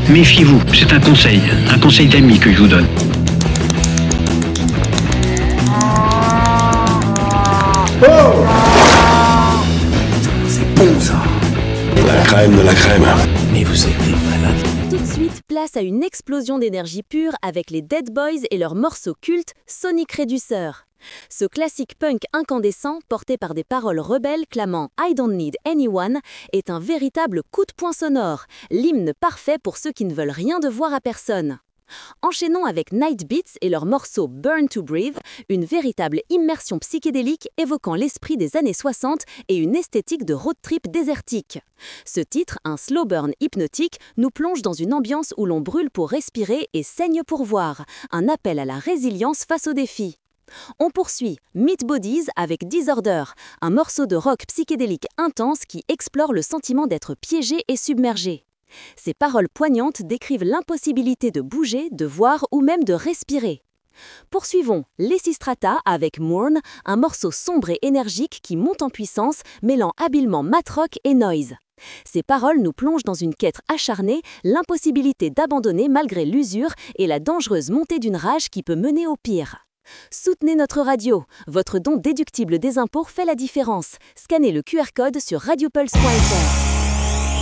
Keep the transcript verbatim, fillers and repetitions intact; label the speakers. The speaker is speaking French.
Speaker 1: Méfiez-vous, c'est un conseil, un conseil d'ami que je vous donne.
Speaker 2: Oh, c'est bon ça. La crème de la crème.
Speaker 3: Mais vous êtes des malades.
Speaker 4: Tout de suite, place à une explosion d'énergie pure avec les Dead Boys et leur morceau culte Sonic Reducer. Ce classique punk incandescent, porté par des paroles rebelles clamant « I don't need anyone » est un véritable coup de poing sonore, l'hymne parfait pour ceux qui ne veulent rien devoir à personne. Enchaînons avec Night Beats et leur morceau Burn to Breathe, une véritable immersion psychédélique évoquant l'esprit des années soixante et une esthétique de road trip désertique. Ce titre, un slow burn hypnotique, nous plonge dans une ambiance où l'on brûle pour respirer et saigne pour voir, un appel à la résilience face aux défis. On poursuit Meat Bodies avec Disorder, un morceau de rock psychédélique intense qui explore le sentiment d'être piégé et submergé. Ces paroles poignantes décrivent l'impossibilité de bouger, de voir ou même de respirer. Poursuivons Lysistrata avec Mourn, un morceau sombre et énergique qui monte en puissance, mêlant habilement mat rock et noise. Ces paroles nous plongent dans une quête acharnée, l'impossibilité d'abandonner malgré l'usure et la dangereuse montée d'une rage qui peut mener au pire. Soutenez notre radio. Votre don déductible des impôts fait la différence. Scannez le Q R code sur radiopulse point f r.